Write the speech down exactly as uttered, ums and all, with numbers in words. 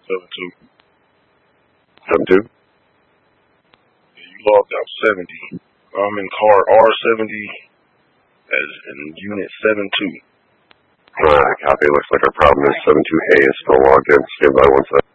seven two. seven two? Yeah, you logged out seventy. I'm in car R seventy as in unit seven two. Alright, copy. Looks like our problem is seven two A is still logged in. Stand by one second.